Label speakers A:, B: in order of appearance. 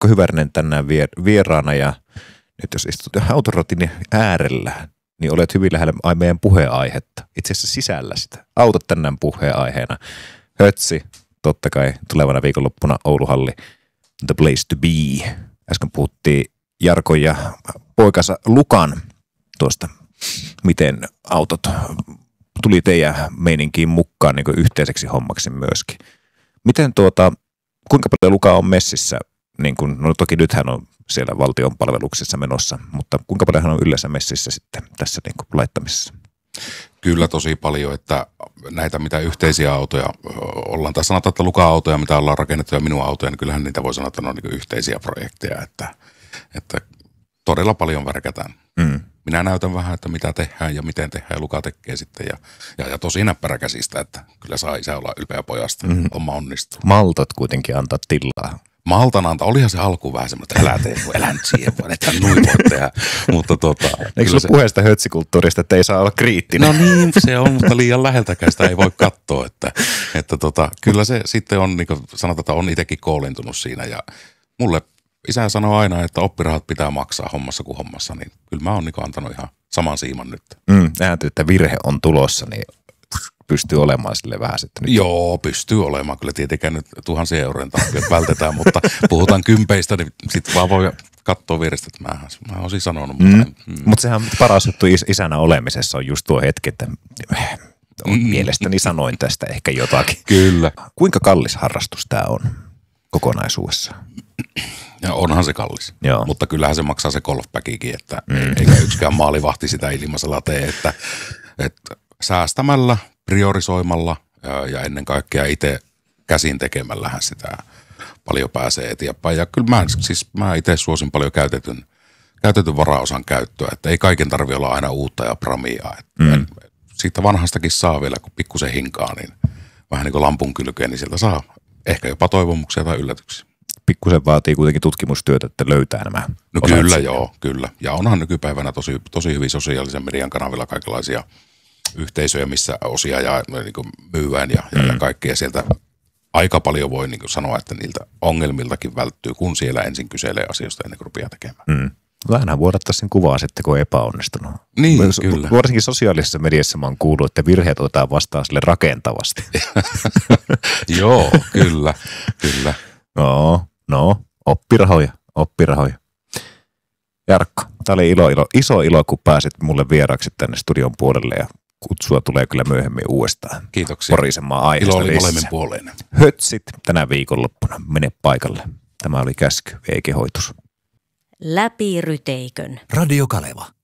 A: Jarkko Hyvärinen tänään vieraana ja nyt jos istut autorotin äärellä, niin olet hyvin lähellä meidän puheenaihetta. Itse asiassa sisällä sitä. Autot tänään puheenaiheena. Hötsi, totta kai tulevana viikonloppuna Ouluhalli, the place to be. Äsken puhuttiin Jarkon ja poikansa Lukan tuosta, miten autot tuli teidän meininkiin mukaan niin kuin yhteiseksi hommaksi myöskin. Miten kuinka paljon Luka on messissä, niin kuin, no toki nyt hän on siellä valtion palveluksessa menossa, mutta kuinka paljon hän on yleensä messissä sitten tässä niin kuin laittamisessa?
B: Kyllä tosi paljon, että näitä mitä yhteisiä autoja ollaan, tai sanotaan, että Luka-autoja, mitä ollaan rakennettu ja minun autoja, niin kyllähän niitä voi sanoa, että ne on niin yhteisiä projekteja, että todella paljon värkätään. Minä näytän vähän, että mitä tehdään ja miten tehdään ja Luka tekee sitten ja tosi näppäräkäsistä, että kyllä saa isä olla ylpeä pojasta, homma onnistuu.
A: Maltot kuitenkin antaa tilaa.
B: Maltan antaa, olihan se alkuun vähän semmoinen, että älä tee, elä nyt siihen, vaan ethän noin voi tehdä, mutta
A: Eikö sulla puheesta hötsikulttuurista, että ei saa olla kriittinen?
B: No niin, se on, mutta liian läheltäkään sitä ei voi katsoa, että kyllä se sitten on, niin kuin sanotaan, että on itsekin koolintunut siinä ja mulle isä sanoo aina, että oppirahat pitää maksaa hommassa kuin hommassa, niin kyllä mä oon niin antanut ihan saman siiman nyt.
A: Näytyy, että virhe on tulossa, niin pystyy olemaan sille vähän sitten nyt.
B: Joo, pystyy olemaan. Kyllä tietenkään nyt 1000 eurojen tappiot vältetään, mutta puhutaan kympeistä, niin sitten vaan voi katsoa vierestä, että mä oon siis sanonut.
A: Mutta sehän paras juttu isänä olemisessa on just tuo hetki, että mielestäni sanoin tästä ehkä jotakin.
B: Kyllä.
A: Kuinka kallis harrastus tämä on kokonaisuudessa?
B: Ja onhan se kallis,
A: Joo.
B: Mutta kyllähän se maksaa se golfbaggikin, että eikä yksikään maalivahti sitä ilmaisella tee, että säästämällä, priorisoimalla ja ennen kaikkea itse käsin tekemällähän sitä paljon pääsee eteenpäin. Ja kyllä mä itse suosin paljon käytetyn varaosan käyttöä, että ei kaiken tarvitse olla aina uutta ja pramiaa. Siitä vanhastakin saa vielä, kun pikkusen hinkaa, niin vähän niin kuin lampun kylkeen, niin sieltä saa ehkä jopa toivomuksia tai yllätyksiä.
A: Pikkusen vaatii kuitenkin tutkimustyötä, että löytää nämä.
B: No kyllä, joo, kyllä. Ja onhan nykypäivänä tosi hyvin sosiaalisen median kanavilla kaikenlaisia yhteisöjä, missä osia ja niin kuin myydään ja kaikkea sieltä. Aika paljon voi niin kuin sanoa, että niiltä ongelmiltakin välttyy, kun siellä ensin kyselee asioista ennen kuin rupeaa tekemään.
A: Vähänhän vuodattaa sen kuvaa sitten, kun on epäonnistunut.
B: Niin, kyllä.
A: Varsinkin sosiaalisessa mediassa mä oon kuullut, että virheet otetaan vastaan sille rakentavasti.
B: Joo, kyllä.
A: No, oppirahoja. Jarkko, tää oli iso ilo, kun pääsit mulle vieraksi tänne studion puolelle ja kutsua tulee kyllä myöhemmin uudestaan.
B: Kiitoksia.
A: Porisemaan aiheesta.
B: Ilo oli molemmin puoleinen.
A: Hötsit tänä viikonloppuna. Mene paikalle. Tämä oli käsky, ei kehoitus.
C: Läpi ryteikön.
D: Radio Kaleva.